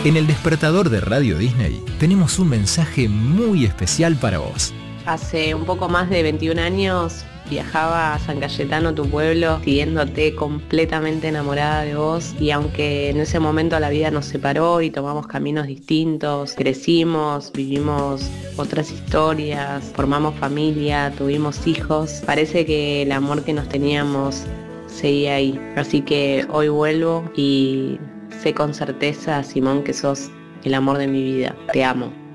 En el despertador de Radio Disney tenemos un mensaje muy especial para vos. Hace un poco más de 21 años viajaba a San Cayetano, tu pueblo, siguiéndote, completamente enamorada de vos, y aunque en ese momento la vida nos separó y tomamos caminos distintos, crecimos, vivimos otras historias, formamos familia, tuvimos hijos, parece que el amor que nos teníamos seguía ahí. Así que hoy vuelvo y sé con certeza, Simón, que sos el amor de mi vida. Te amo.